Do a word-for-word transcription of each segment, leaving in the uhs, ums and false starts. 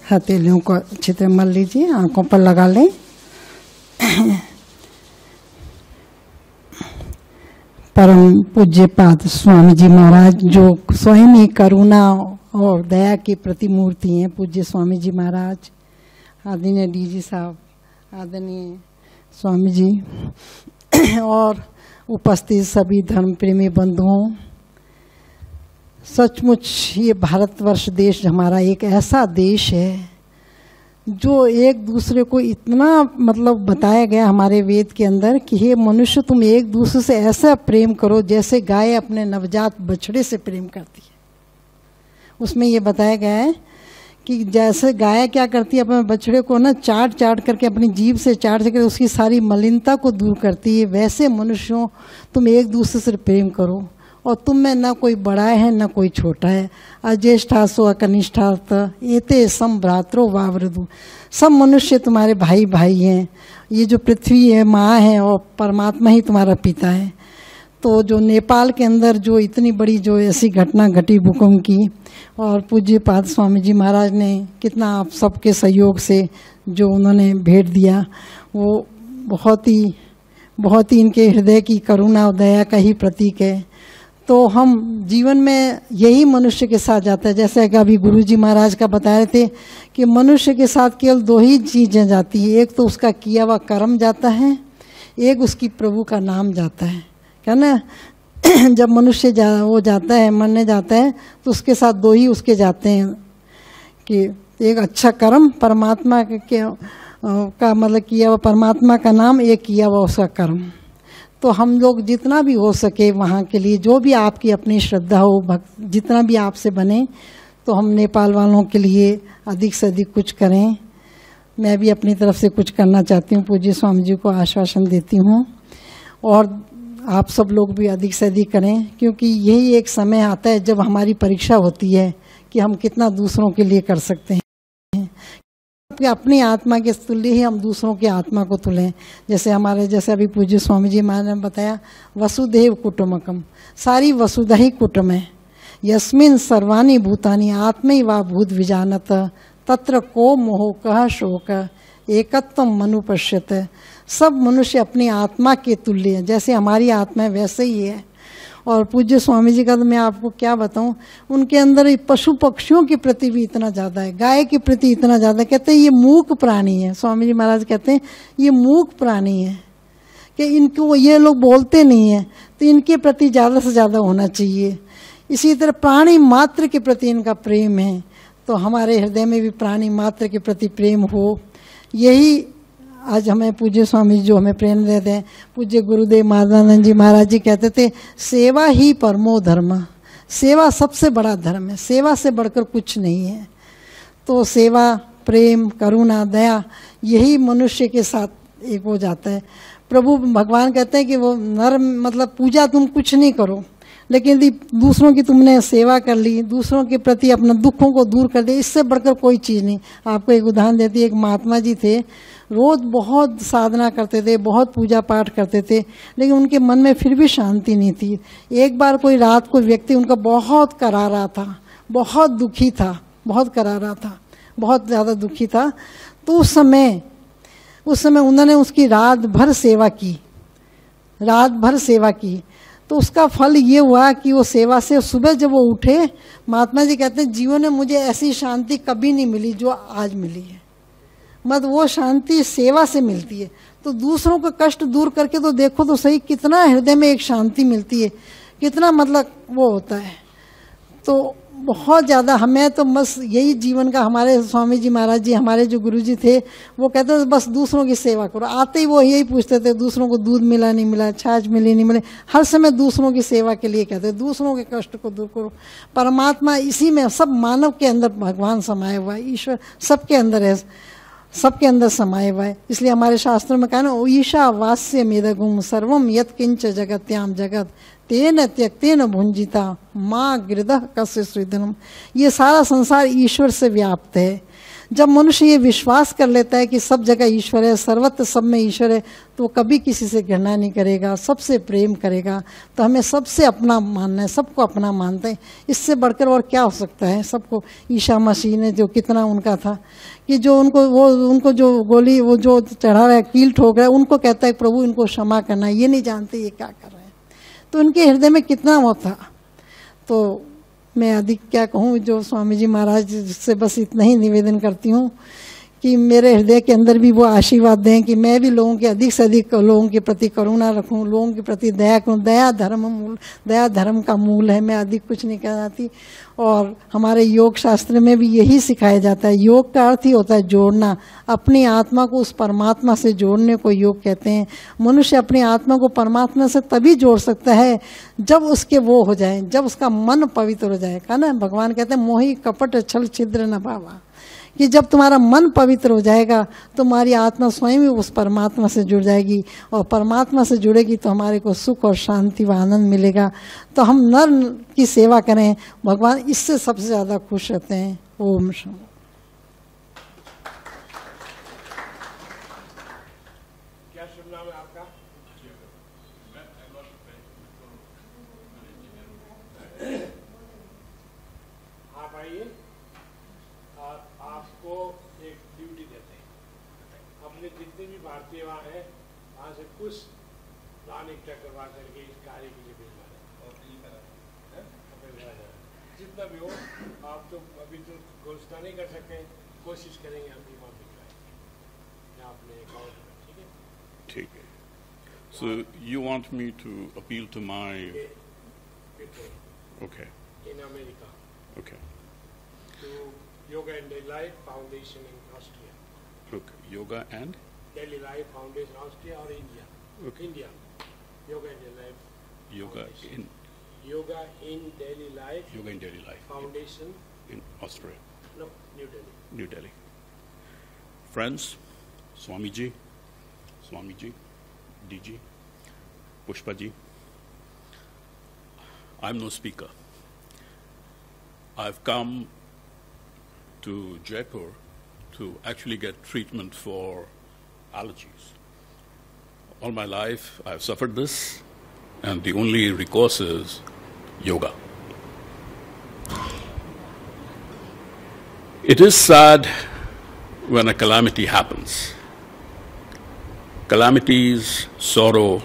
हथेलियों को अच्छी तरह मल लीजिए, आंखों पर लगा लें। परम पूज्यपाद स्वामी जी महाराज जो स्वयं ही करुणा और दया की प्रतिमूर्ति हैं, पूज्य स्वामी जी महाराज, आदरणीय डी जी साहब, आदरणीय स्वामी जी और उपस्थित सभी धर्म प्रेमी बंधुओं, सचमुच ये भारतवर्ष देश हमारा एक ऐसा देश है जो एक दूसरे को इतना मतलब बताया गया हमारे वेद के अंदर कि हे मनुष्य, तुम एक दूसरे से ऐसा प्रेम करो जैसे गाय अपने नवजात बछड़े से प्रेम करती है। उसमें ये बताया गया है कि जैसे गाय क्या करती है, अपने बछड़े को ना चाट चाट करके, अपनी जीभ से चाट करके उसकी सारी मलिनता को दूर करती है, वैसे मनुष्यों तुम एक दूसरे से प्रेम करो। और तुम में न कोई बड़ा है न कोई छोटा है। अज्येष्ठासो अकनिष्ठात एते सम भ्रातरो वावृदु, सब मनुष्य तुम्हारे भाई भाई हैं। ये जो पृथ्वी है माँ है और परमात्मा ही तुम्हारा पिता है। तो जो नेपाल के अंदर जो इतनी बड़ी जो ऐसी घटना घटी भूकंप की, और पूज्य पाद स्वामी जी महाराज ने कितना आप सबके सहयोग से जो उन्होंने भेंट दिया, वो बहुत ही बहुत ही इनके हृदय की करुणा और दया का ही प्रतीक है। तो हम जीवन में यही मनुष्य के साथ जाता है, जैसे कि अभी गुरु जी महाराज का बता रहे थे कि मनुष्य के साथ केवल दो ही चीज़ें जाती है, एक तो उसका किया हुआ कर्म जाता है, एक उसकी प्रभु का नाम जाता है। क्या ना, जब मनुष्य जा वो जाता है, मरने जाता है, तो उसके साथ दो ही उसके जाते हैं कि एक अच्छा कर्म, परमात्मा के, के का मतलब किया हुआ परमात्मा का नाम, एक किया हुआ उसका कर्म। तो हम लोग जितना भी हो सके वहाँ के लिए, जो भी आपकी अपनी श्रद्धा हो, भक्त जितना भी आपसे बने, तो हम नेपाल वालों के लिए अधिक से अधिक कुछ करें। मैं भी अपनी तरफ से कुछ करना चाहती हूँ, पूज्य स्वामी जी को आश्वासन देती हूँ, और आप सब लोग भी अधिक से अधिक करें, क्योंकि यही एक समय आता है जब हमारी परीक्षा होती है कि हम कितना दूसरों के लिए कर सकते हैं। कि अपनी आत्मा के तुल्य ही हम दूसरों की आत्मा को तुलें। जैसे हमारे जैसे अभी पूज्य स्वामी जी महाराज ने बताया, वसुधैव कुटुम्बकम, सारी वसुधा ही कुटुम्ब है। यस्मिन् सर्वाणि भूतानि आत्मैवा भूत विजानत तत्र को मोह कह शोक एकत्वम मनुपश्यत। सब मनुष्य अपनी आत्मा के तुल्य है, जैसे हमारी आत्मा है वैसे ही है। और पूज्य स्वामी जी का तो मैं आपको क्या बताऊं, उनके अंदर पशु पक्षियों के प्रति भी इतना ज़्यादा है, गाय के प्रति इतना ज़्यादा। कहते हैं ये मूक प्राणी है, स्वामी जी महाराज कहते हैं ये मूक प्राणी है, कि इनको ये लोग बोलते नहीं है, तो इनके प्रति ज़्यादा से ज़्यादा होना चाहिए। इसी तरह प्राणी मात्र के प्रति इनका प्रेम है, तो हमारे हृदय में भी प्राणी मात्र के प्रति प्रेम हो। यही आज हमें पूज्य स्वामी जी जो हमें प्रेरणा देते हैं। पूज्य गुरुदेव माधवानंद जी महाराज जी कहते थे, सेवा ही परमो धर्म, सेवा सबसे बड़ा धर्म है, सेवा से बढ़कर कुछ नहीं है। तो सेवा, प्रेम, करुणा, दया, यही मनुष्य के साथ एक हो जाता है। प्रभु भगवान कहते हैं कि वो नर मतलब पूजा तुम कुछ नहीं करो, लेकिन यदि दूसरों की तुमने सेवा कर ली, दूसरों के प्रति अपने दुखों को दूर कर दिया, इससे बढ़कर कोई चीज़ नहीं। आपको एक उदाहरण देती है, एक महात्मा जी थे, रोज बहुत साधना करते थे, बहुत पूजा पाठ करते थे, लेकिन उनके मन में फिर भी शांति नहीं थी। एक बार कोई रात को व्यक्ति उनका बहुत करा रहा था, बहुत दुखी था, बहुत करा रहा था, बहुत ज़्यादा दुखी था। तो उस समय उस समय उन्होंने उसकी रात भर सेवा की, रात भर सेवा की। तो उसका फल ये हुआ कि वो सेवा से सुबह जब वो उठे, महात्मा जी कहते हैं जीवन में मुझे ऐसी शांति कभी नहीं मिली जो आज मिली है। मत वो शांति सेवा से मिलती है। तो दूसरों का कष्ट दूर करके तो देखो तो सही, कितना हृदय में एक शांति मिलती है, कितना मतलब वो होता है। तो बहुत ज़्यादा हमें तो बस यही जीवन का, हमारे स्वामी जी महाराज जी, हमारे जो गुरु जी थे, वो कहते थे बस दूसरों की सेवा करो। आते ही वो यही पूछते थे, दूसरों को दूध मिला नहीं मिला, छाछ मिली नहीं मिले, हर समय दूसरों की सेवा के लिए कहते, दूसरों के कष्ट को दूर करो। परमात्मा इसी में, सब मानव के अंदर भगवान समाया हुआ है, ईश्वर सबके अंदर है, सबके अंदर समाये हुआ है। इसलिए हमारे शास्त्रों में कहा ना, ईशा वास्य मेदगुम सर्वम यत् किंच जगत्याम जगत तेन त्यक्तेन भुंजिता माँ गृदः कस्य सृजनम। ये सारा संसार ईश्वर से व्याप्त है। जब मनुष्य ये विश्वास कर लेता है कि सब जगह ईश्वर है, सर्वत्र सब में ईश्वर है, तो वो कभी किसी से घृणा नहीं करेगा, सबसे प्रेम करेगा। तो हमें सबसे अपना मानना है, सबको अपना मानते हैं। इससे बढ़कर और क्या हो सकता है। सबको ईसा मसीह ने जो कितना उनका था कि जो उनको वो उनको जो गोली वो जो चढ़ा रहा है, कील ठोक रहा है, उनको कहता है प्रभु इनको क्षमा करना, ये नहीं जानते ये क्या कर रहे हैं। तो उनके हृदय में कितना वो था। तो मैं अधिक क्या कहूँ, जो स्वामी जी महाराज से बस इतना ही निवेदन करती हूँ कि मेरे हृदय के अंदर भी वो आशीर्वाद दें कि मैं भी लोगों के अधिक से अधिक लोगों के प्रति करुणा रखूं, लोगों के प्रति दया करूं। दया धर्म मूल दया धर्म का मूल है। मैं अधिक कुछ नहीं कहना चाहती। और हमारे योग शास्त्र में भी यही सिखाया जाता है। योग का अर्थ ही होता है जोड़ना, अपनी आत्मा को उस परमात्मा से जोड़ने को योग कहते हैं। मनुष्य अपनी आत्मा को परमात्मा से तभी जोड़ सकता है जब उसके वो हो जाए, जब उसका मन पवित्र हो जाए। कहा ना, भगवान कहते हैं मोही कपट छल छिद्र न भावा, कि जब तुम्हारा मन पवित्र हो जाएगा तुम्हारी आत्मा स्वयं ही उस परमात्मा से जुड़ जाएगी, और परमात्मा से जुड़ेगी तो हमारे को सुख और शांति व आनंद मिलेगा। तो हम नर की सेवा करें, भगवान इससे सबसे ज्यादा खुश रहते हैं। ओम शांति। क्या शुभ नाम है आपका? आप आइए और आपको एक ड्यूटी देते हैं। अपने जितने भी भारतीय वहाँ हैं वहाँ से कुछ दान इकट्ठा करवा करके इस कार्य के लिए भिजवा दें। जितना भी हो, आप तो अभी तो घोषणा नहीं कर सकते, कोशिश करेंगे हम भी वहाँ भिजवाएंगे आपने अकाउंट में। ठीक है, ठीक है। So you want me to appeal to my... Okay. In America. Okay. To Yoga and Daily Life Foundation in Austria. Okay. Yoga and? Daily Life Foundation, Austria or India. Okay. India. Yoga and Daily Life. Yoga Foundation. in? Yoga in Daily Life. Yoga in Daily Life. Foundation. In Austria. No, New Delhi. New Delhi. Friends, Swamiji, Swamiji, D G, Pushpaji, I'm no speaker. I've come to Jaipur to actually get treatment for allergies. All my life I've suffered this, and the only recourse is yoga. It is sad when a calamity happens. Calamities, sorrow,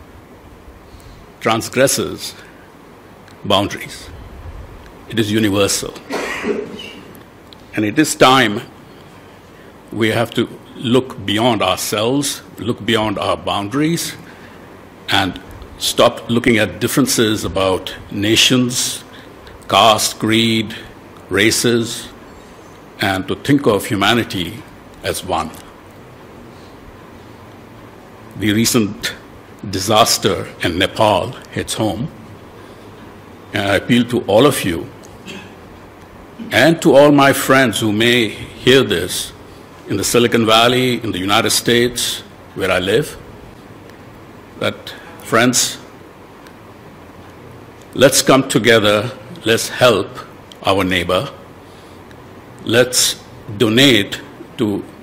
transgresses boundaries. It is universal. And it is time we have to look beyond ourselves, look beyond our boundaries, and stop looking at differences about nations, caste, creed, races, and to think of humanity as one. The recent disaster in Nepal hits home, and I appeal to all of you and to all my friends who may hear this in the Silicon Valley, in the United States, where I live, that, friends, let's come together, let's help our neighbor, let's donate to